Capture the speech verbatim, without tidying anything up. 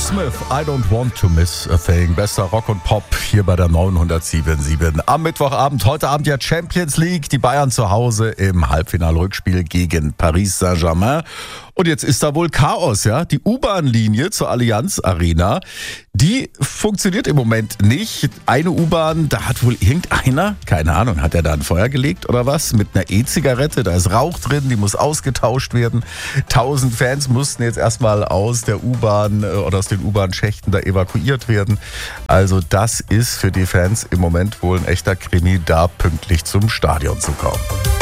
Smith, I don't want to miss a thing. Bester Rock und Pop hier bei der neunhundertsiebenundsiebzig. Am Mittwochabend, heute Abend ja Champions League. Die Bayern zu Hause im Halbfinalrückspiel gegen Paris Saint-Germain. Und jetzt ist da wohl Chaos, ja. Die U-Bahn-Linie zur Allianz Arena, die funktioniert im Moment nicht. Eine U-Bahn, da hat wohl irgendeiner, keine Ahnung, hat er da ein Feuer gelegt oder was? Mit einer E-Zigarette, da ist Rauch drin, die muss ausgetauscht werden. Tausend Fans mussten jetzt erstmal aus der U-Bahn oder aus den U-Bahn-Schächten da evakuiert werden. Also das ist für die Fans im Moment wohl ein echter Krimi, da pünktlich zum Stadion zu kommen.